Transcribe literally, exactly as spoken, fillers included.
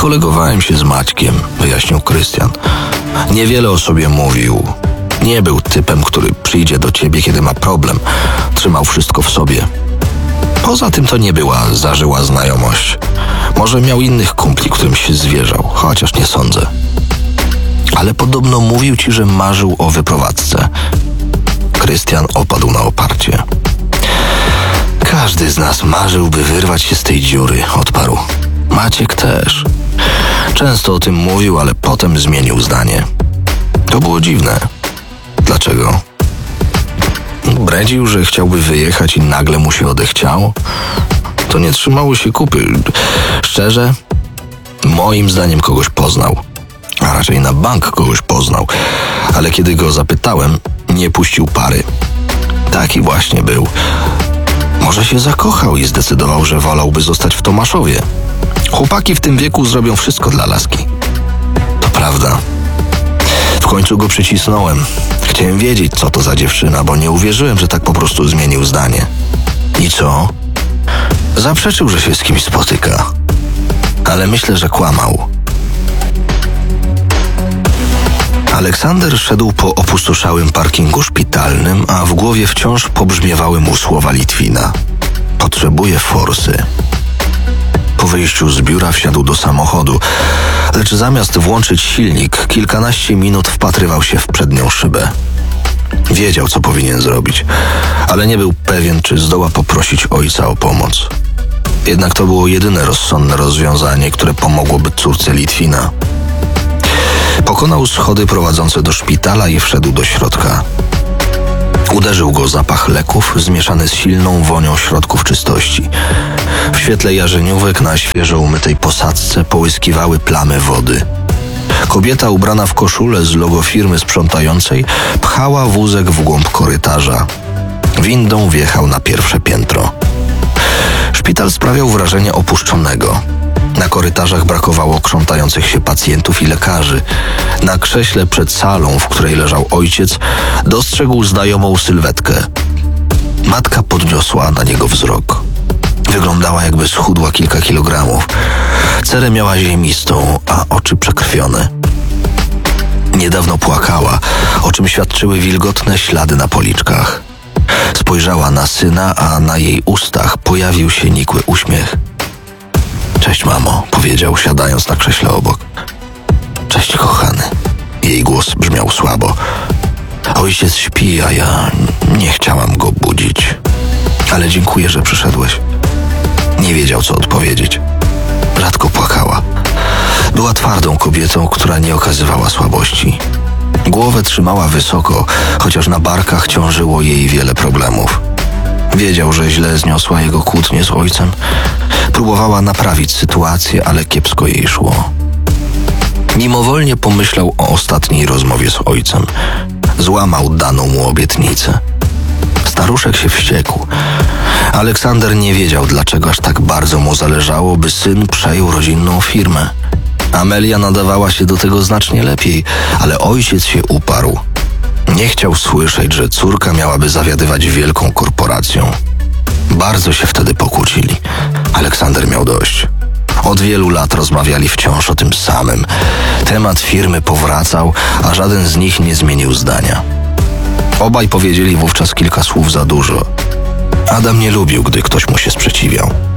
Kolegowałem się z Maćkiem, wyjaśnił Krystian. Niewiele o sobie mówił. Nie był typem, który przyjdzie do ciebie, kiedy ma problem. Trzymał wszystko w sobie. Poza tym to nie była zażyła znajomość. Może miał innych kumpli, którym się zwierzał, chociaż nie sądzę. Ale podobno mówił ci, że marzył o wyprowadzce. Krystian opadł na oparcie. Każdy z nas marzył, by wyrwać się z tej dziury, odparł. Maciek też. Często o tym mówił, ale potem zmienił zdanie. To było dziwne. Dlaczego? Bredził, że chciałby wyjechać i nagle mu się odechciało? To nie trzymało się kupy. Szczerze, moim zdaniem kogoś poznał. A raczej na bank kogoś poznał. Ale kiedy go zapytałem, nie puścił pary. Taki właśnie był. Może się zakochał i zdecydował, że wolałby zostać w Tomaszowie. Chłopaki w tym wieku zrobią wszystko dla laski. To prawda. W końcu go przycisnąłem. Chciałem wiedzieć, co to za dziewczyna, bo nie uwierzyłem, że tak po prostu zmienił zdanie. I co? Zaprzeczył, że się z kimś spotyka. Ale myślę, że kłamał. Aleksander szedł po opustoszałym parkingu szpitalnym, a w głowie wciąż pobrzmiewały mu słowa Litwina. Potrzebuje forsy. Po wyjściu z biura wsiadł do samochodu, lecz zamiast włączyć silnik, kilkanaście minut wpatrywał się w przednią szybę. Wiedział, co powinien zrobić, ale nie był pewien, czy zdoła poprosić ojca o pomoc. Jednak to było jedyne rozsądne rozwiązanie, które pomogłoby córce Litwina. Pokonał schody prowadzące do szpitala i wszedł do środka. Uderzył go zapach leków zmieszany z silną wonią środków czystości. W świetle jarzeniówek na świeżo umytej posadzce połyskiwały plamy wody. Kobieta ubrana w koszulę z logo firmy sprzątającej pchała wózek w głąb korytarza. Windą wjechał na pierwsze piętro. Szpital sprawiał wrażenie opuszczonego. Na korytarzach brakowało krzątających się pacjentów i lekarzy. Na krześle przed salą, w której leżał ojciec, dostrzegł znajomą sylwetkę. Matka podniosła na niego wzrok. Wyglądała, jakby schudła kilka kilogramów. Cerę miała ziemistą, a oczy przekrwione. Niedawno płakała, o czym świadczyły wilgotne ślady na policzkach. Spojrzała na syna, a na jej ustach pojawił się nikły uśmiech. Cześć, mamo, powiedział, siadając na krześle obok. Cześć, kochany. Jej głos brzmiał słabo. Ojciec śpi, a ja nie chciałam go budzić. Ale dziękuję, że przyszedłeś. Nie wiedział, co odpowiedzieć. Rzadko płakała. Była twardą kobietą, która nie okazywała słabości. Głowę trzymała wysoko, chociaż na barkach ciążyło jej wiele problemów. Wiedział, że źle zniosła jego kłótnię z ojcem. Próbowała naprawić sytuację, ale kiepsko jej szło. Mimowolnie pomyślał o ostatniej rozmowie z ojcem. Złamał daną mu obietnicę. Staruszek się wściekł. Aleksander nie wiedział, dlaczego aż tak bardzo mu zależało, by syn przejął rodzinną firmę. Amelia nadawała się do tego znacznie lepiej, ale ojciec się uparł. Nie chciał słyszeć, że córka miałaby zawiadywać wielką korporacją. Bardzo się wtedy pokłócili. Aleksander miał dość. Od wielu lat rozmawiali wciąż o tym samym. Temat firmy powracał, a żaden z nich nie zmienił zdania. Obaj powiedzieli wówczas kilka słów za dużo. Adam nie lubił, gdy ktoś mu się sprzeciwiał.